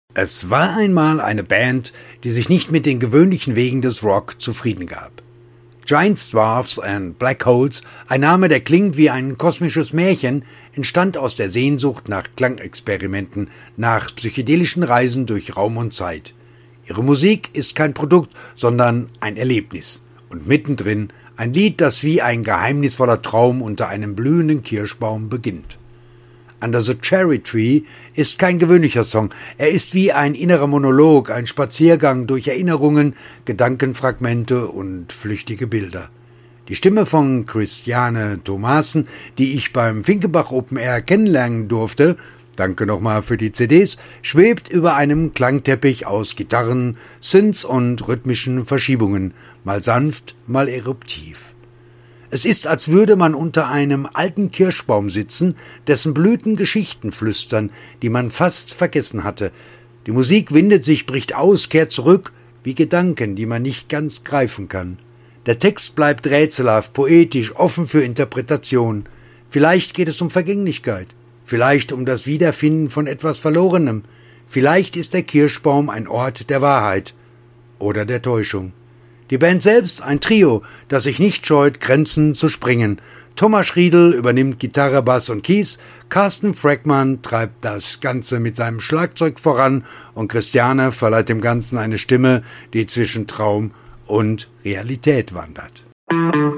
Es war einmal eine Band, die sich nicht mit den gewöhnlichen Wegen des Rock zufrieden gab. Giant Dwarfs and Black Holes, ein Name, der klingt wie ein kosmisches Märchen, entstand aus der Sehnsucht nach Klangexperimenten, nach psychedelischen Reisen durch Raum und Zeit. Ihre Musik ist kein Produkt, sondern ein Erlebnis. Und mittendrin ein Lied, das wie ein geheimnisvoller Traum unter einem blühenden Kirschbaum beginnt. Under the Cherry Tree ist kein gewöhnlicher Song. Er ist wie ein innerer Monolog, ein Spaziergang durch Erinnerungen, Gedankenfragmente und flüchtige Bilder. Die Stimme von Christiane Thomassen, die ich beim Finkenbach Open Air kennenlernen durfte, danke nochmal für die CDs, schwebt über einem Klangteppich aus Gitarren, Synths und rhythmischen Verschiebungen, mal sanft, mal eruptiv. Es ist, als würde man unter einem alten Kirschbaum sitzen, dessen Blüten Geschichten flüstern, die man fast vergessen hatte. Die Musik windet sich, bricht aus, kehrt zurück, wie Gedanken, die man nicht ganz greifen kann. Der Text bleibt rätselhaft, poetisch, offen für Interpretation. Vielleicht geht es um Vergänglichkeit, vielleicht um das Wiederfinden von etwas Verlorenem. Vielleicht ist der Kirschbaum ein Ort der Wahrheit oder der Täuschung. Die Band selbst ein Trio, das sich nicht scheut, Grenzen zu sprengen. Thomas Schriedl übernimmt Gitarre, Bass und Keys, Carsten Frackmann treibt das Ganze mit seinem Schlagzeug voran und Christiane verleiht dem Ganzen eine Stimme, die zwischen Traum und Realität wandert.